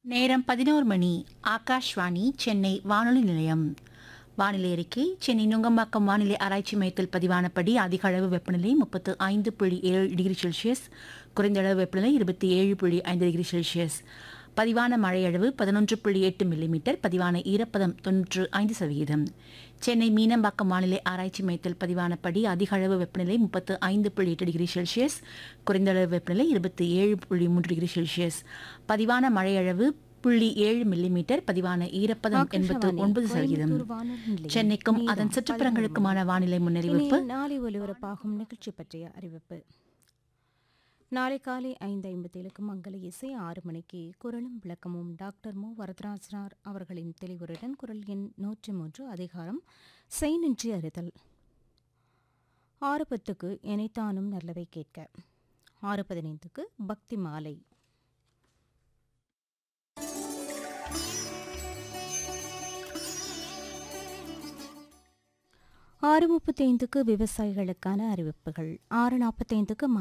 நேரம் 11 மணி. ஆகாஷ்வாணி சென்னை வானொலி நிலையம். வானிலை அறிக்கை. சென்னை நுங்கம்பாக்கம் வானிலை ஆராய்ச்சி மையத்தில் பதிவானபடி அதிக அளவு வெப்பநிலை 35.7 டிகிரி செல்சியஸ், குறைந்த அளவு வெப்பநிலை 27.5 டிகிரி செல்சியஸ். பதிவான மழையளவு 11.8 மில்லிமீட்டர். பதிவான ஈரப்பதம் 95%. சென்னை மீனம்பாக்கம் வானிலை ஆராய்ச்சி மையத்தில் பதிவானபடி அதிக அளவு வெப்பநிலை 35.8 டிகிரி செல்சியஸ், குறைந்த அளவு வெப்பநிலை 27.3 டிகிரி செல்சியஸ். பதிவான மழையளவு 0.7 மில்லிமீட்டர். பதிவான ஈரப்பதம் 89%. சென்னைக்கும் அதன் சுற்றுப்புறங்களுக்குமான வானிலை முன்னறிவிப்பு. நாளை ஒலிபரப்பாகும் நிகழ்ச்சி பற்றிய அறிவிப்பு. நாளை காலை 5:57க்கு மங்கள இசை, 6 மணிக்கு குரலும் விளக்கமும் டாக்டர் மு வரதராஜனார் அவர்களின் தெளிவுரையுடன் குரல் எண் 103 அதிகாரம் செய்நின்றி அறிதல். 6:10க்கு எனைத்தானும் நல்லவை கேட்க. 6:15க்கு பக்தி மாலை. 6:35க்கு விவசாயிகளுக்கான அறிவிப்புகள். 6:45க்கு